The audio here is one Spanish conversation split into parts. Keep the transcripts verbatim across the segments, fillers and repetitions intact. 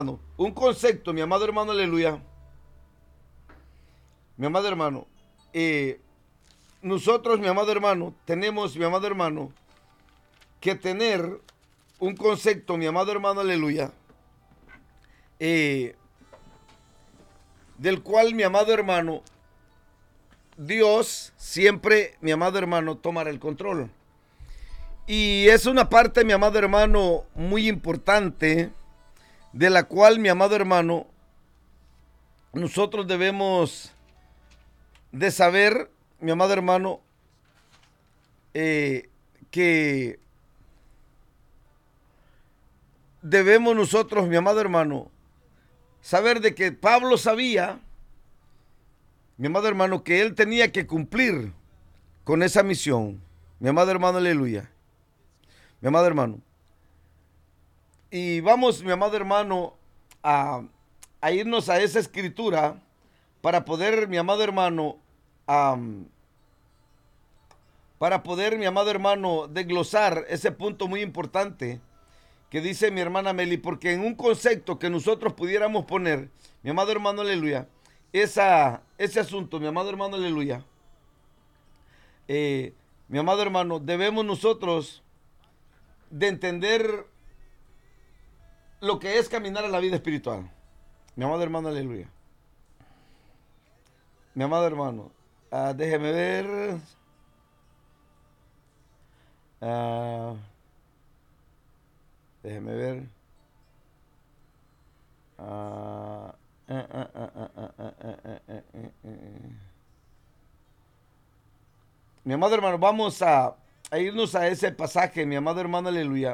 Un concepto, mi amado hermano, aleluya. Mi amado hermano, eh, nosotros, mi amado hermano, tenemos, mi amado hermano, que tener un concepto, mi amado hermano, aleluya, eh, del cual, mi amado hermano, Dios siempre, mi amado hermano, tomará el control. Y es una parte, mi amado hermano, muy importante, de la cual, mi amado hermano, nosotros debemos de saber, mi amado hermano, eh, que debemos nosotros, mi amado hermano, saber de que Pablo sabía, mi amado hermano, que él tenía que cumplir con esa misión. Mi amado hermano, aleluya. Mi amado hermano. Y vamos, mi amado hermano, a, a irnos a esa escritura para poder, mi amado hermano, um, para poder, mi amado hermano, desglosar ese punto muy importante que dice mi hermana Meli, porque en un concepto que nosotros pudiéramos poner, mi amado hermano, aleluya, esa, ese asunto, mi amado hermano, aleluya, eh, mi amado hermano, debemos nosotros de entender lo que es caminar a la vida espiritual. Mi amado hermano, aleluya. Mi amado hermano, uh, déjeme ver. Uh, déjeme ver. Uh, uh, uh, uh, uh, uh, uh, uh, uh, uh. Mi amado hermano, vamos a, a irnos a ese pasaje, mi amado hermano, aleluya,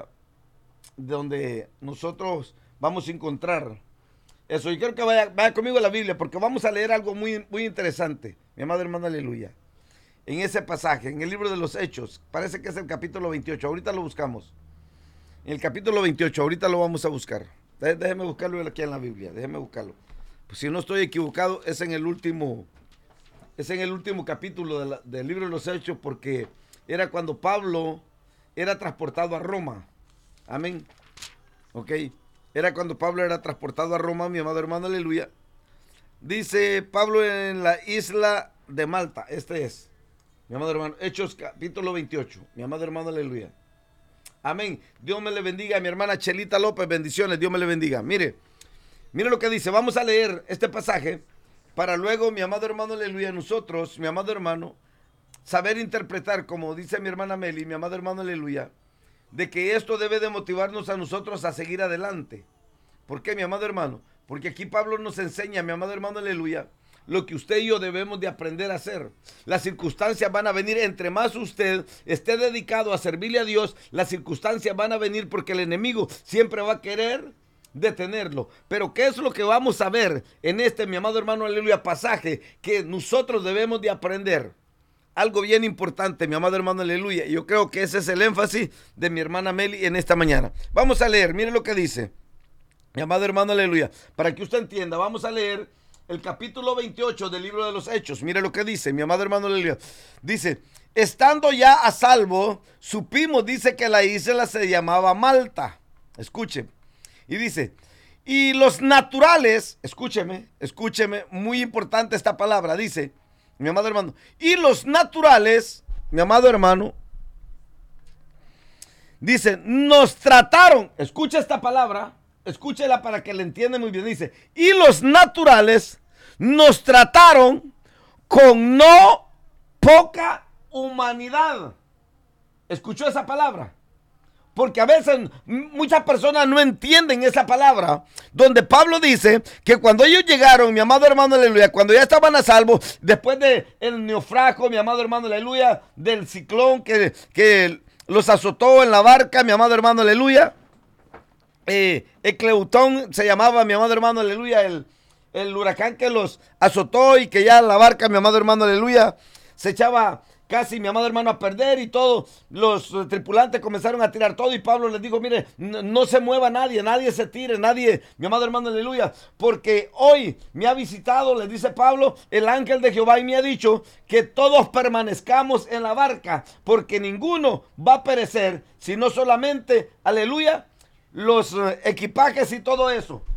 donde nosotros vamos a encontrar eso. Y quiero que vaya, vaya conmigo a la Biblia, porque vamos a leer algo muy, muy interesante, mi amado hermano, aleluya. En ese pasaje, en el libro de los Hechos, parece que es el capítulo veintiocho, ahorita lo buscamos. En el capítulo veintiocho, ahorita lo vamos a buscar. Déjeme buscarlo aquí en la Biblia, déjeme buscarlo. Pues si no estoy equivocado, es en el último, es en el último capítulo de la, del libro de los Hechos, porque era cuando Pablo era transportado a Roma. Amén. Ok. Era cuando Pablo era transportado a Roma, mi amado hermano, aleluya. Dice Pablo en la isla de Malta. Este es, mi amado hermano, Hechos capítulo veintiocho. Mi amado hermano, aleluya. Amén. Dios me le bendiga a mi hermana Chelita López. Bendiciones. Dios me le bendiga. Mire, mire lo que dice. Vamos a leer este pasaje para luego, mi amado hermano, aleluya, nosotros, mi amado hermano, saber interpretar, como dice mi hermana Meli, mi amado hermano, aleluya, de que esto debe de motivarnos a nosotros a seguir adelante. ¿Por qué, mi amado hermano? Porque aquí Pablo nos enseña, mi amado hermano, aleluya, lo que usted y yo debemos de aprender a hacer. Las circunstancias van a venir, entre más usted esté dedicado a servirle a Dios, las circunstancias van a venir porque el enemigo siempre va a querer detenerlo. Pero ¿qué es lo que vamos a ver en este, mi amado hermano, aleluya, pasaje que nosotros debemos de aprender? Algo bien importante, mi amado hermano, aleluya. Yo creo que ese es el énfasis de mi hermana Meli en esta mañana. Vamos a leer, mire lo que dice, mi amado hermano, aleluya, para que usted entienda. Vamos a leer el capítulo veintiocho del libro de los Hechos. Mire lo que dice, mi amado hermano, aleluya. Dice, estando ya a salvo, supimos, dice, que la isla se llamaba Malta. Escuche. Y dice, y los naturales, escúcheme, escúcheme, muy importante esta palabra, dice, mi amado hermano, y los naturales, mi amado hermano, dice, nos trataron, escucha esta palabra, escúchela para que la entienda muy bien, dice, y los naturales nos trataron con no poca humanidad. ¿Escuchó esa palabra? Porque a veces muchas personas no entienden esa palabra, donde Pablo dice que cuando ellos llegaron, mi amado hermano, aleluya, cuando ya estaban a salvo, después del naufragio, mi amado hermano, aleluya, del ciclón que, que los azotó en la barca, mi amado hermano, aleluya, eh, el Cleutón se llamaba, mi amado hermano, aleluya, el, el huracán que los azotó y que ya la barca, mi amado hermano, aleluya, se echaba casi, mi amado hermano, a perder y todos los tripulantes comenzaron a tirar todo y Pablo les dijo, mire, no, no se mueva nadie, nadie se tire, nadie, mi amado hermano, aleluya, porque hoy me ha visitado, les dice Pablo, el ángel de Jehová y me ha dicho que todos permanezcamos en la barca, porque ninguno va a perecer, sino solamente, aleluya, los equipajes y todo eso.